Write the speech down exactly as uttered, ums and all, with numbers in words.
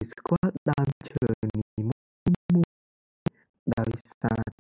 ស្គាល់ដើមឈើនីមួយៗដោយសារ